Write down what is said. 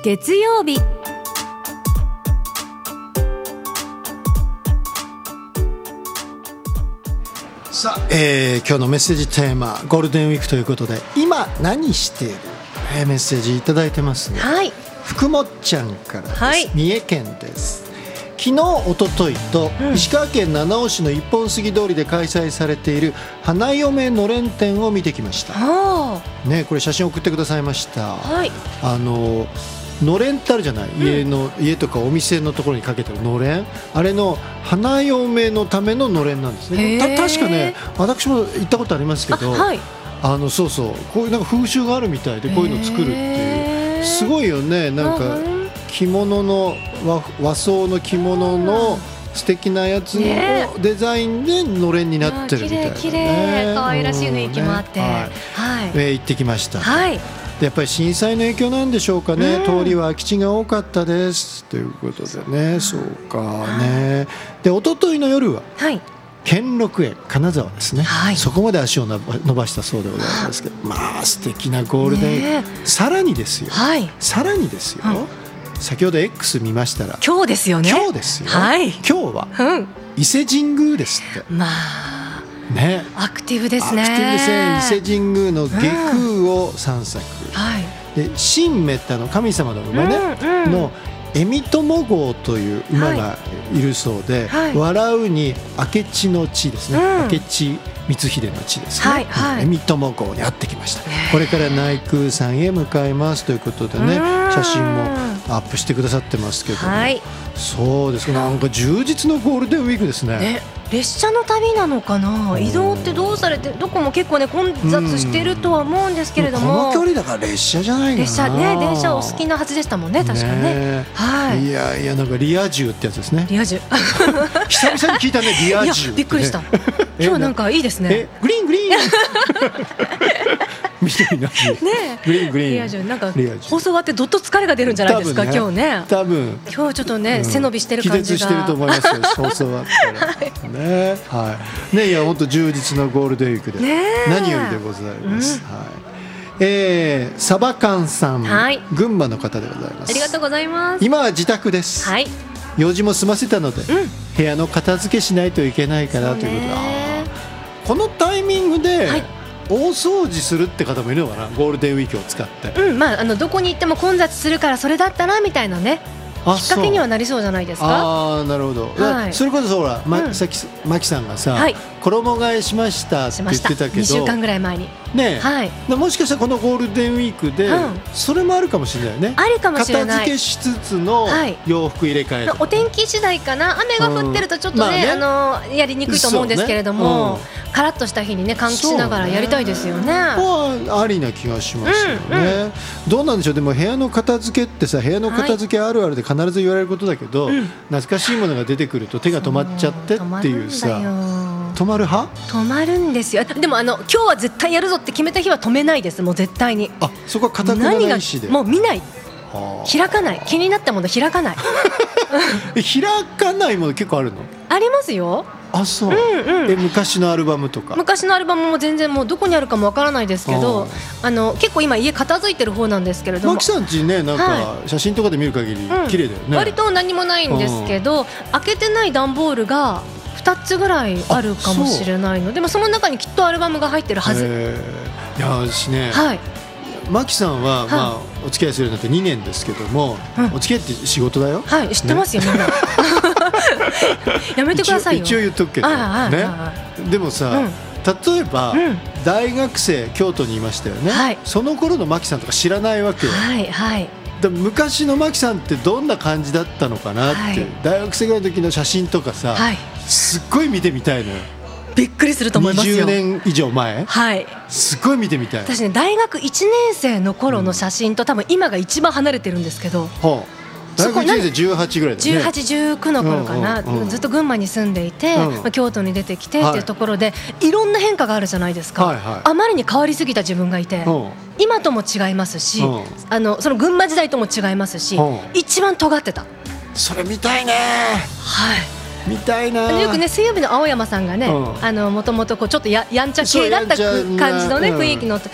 月曜日。 さあ、今日のメッセージテーマゴールデンウィークということで、今何している、メッセージいただいてますね。 はい、 福もっちゃんからです、 はい、 三重県です。昨日一昨日と石川県七尾市の一本杉通りで開催されている花嫁のれん展を見てきました、ね、これ写真送ってくださいました、 はい、 のれんってあるじゃない、家とかお店のところにかけてるのれん、あれの花嫁のためののれんなんですね。確かね、私も行ったことありますけど、 はい、 そうそう、こういうなんか風習があるみたいで、こういうのを作るっていう、すごいよね。なんか着物の和装の着物の素敵なやつのデザインでのれんになってるみたいなね。 綺麗、可愛らしい雰囲気もあって、 行ってきました。 はい、 やっぱり震災の影響なんでしょうかね、通りは空き地が多かったですということでね。そうかね。で一昨日の夜は、兼六園金沢ですね、そこまで足を伸ばしたそうでございますけど、まあ素敵なゴールデンウィーク、さらにですよ、さらにですよ、先ほど X 見ましたら今日ですよね。 今日ですよ、今日は、伊勢神宮ですって。まあね、 アクティブですね。 アクティブですね。伊勢神宮の外宮を散策、で神明って神様の馬ね、の蝦夷友号という馬がいるそうで、笑うに明智の地ですね、明智光秀の地ですね、蝦夷友号に会ってきました。これから内宮山へ向かいますということでね、写真もアップしてくださってますけど、そうですね、なんか充実のゴールデンウィークですね。 列車の旅なのかな、移動ってどうされて、どこも結構ね混雑してるとは思うんですけれども、 この距離だから列車じゃないかな。 列車ね、電車お好きなはずでしたもんね、確かね。 いやいや、なんかリア充ってやつですね。 リア充久々に聞いたね、リア充、 びっくりした。今日なんかいいですね。 グリーングリーン緑のグリーングリーン、 リア充、なんか放送終わってどっと疲れが出るんじゃないですか、今日ね。 多分今日ちょっとね、背伸びしてる感じが気絶してると思いますよ、放送終わったらね。ね、いや本当充実のゴールデンウィークで何よりでございます。サバカンさん、群馬の方でございます。 ありがとうございます。 今は自宅です。用事も済ませたので、部屋の片付けしないといけないからということで、このタイミングで大掃除するって方もいるのかな、ゴールデンウィークを使って。 どこに行っても混雑するからそれだったらみたいなね、きっかけにはなりそうじゃないですか。 なるほど。それこそほら、さっきマキさんがさ、衣替えしましたって言ってたけど、 2週間ぐらい前にね、もしかしたらこのゴールデンウィークでそれもあるかもしれないね。 ありかもしれない。 片付けしつつの洋服入れ替えとか、 お天気次第かな。雨が降ってるとちょっとね、やりにくいと思うんですけれども、カラッとした日にね、換気しながらやりたいですよね。 ありな気がしますよね。どうなんでしょう。でも部屋の片付けってさ、部屋の片付けあるあるで必ず言われることだけど、懐かしいものが出てくると手が止まっちゃってっていうさ、止まる派？止まるんですよ。でも今日は絶対やるぞって決めた日は止めないです。もう絶対に。 そこは固くなない意思で。 もう見ない。開かない。気になったもの開かない。 開かないもの結構あるの？ ありますよ。 そう。昔のアルバムとか。 昔のアルバムも全然もうどこにあるかもわからないですけど、結構今家片付いてる方なんですけれども。 マキさんちね、なんか写真とかで見る限り綺麗だよね。 割と何もないんですけど、開けてない段ボールが2つぐらいあるかもしれないので、その中にきっとアルバムが入ってるはず。 いや私ね、マキさんはお付き合いするようになって2年ですけども、お付き合いって仕事だよ。知ってますよ、みんな。やめてくださいよ。 一応言っとくけどね。でもさ、例えば大学生京都にいましたよね。その頃のマキさんとか知らないわけよ。昔のマキさんってどんな感じだったのかなって、大学生ぐらいの時の写真とかさ、すっごい見てみたいのよ。 びっくりすると思いますよ。 20年以上前、すっごい見てみたい。 私ね、大学1年生の頃の写真と多分今が一番離れてるんですけど、 大学1年生18ぐらいだよね。 18、19の頃かな。ずっと群馬に住んでいて、京都に出てきてっていうところで、いろんな変化があるじゃないですか。あまりに変わりすぎた自分がいて、今とも違いますし、その群馬時代とも違いますし、一番尖ってた。 それ見たいね。見たいな。 よくね、水曜日の青山さんがね、もともとちょっとやんちゃ系だった感じのね、雰囲気の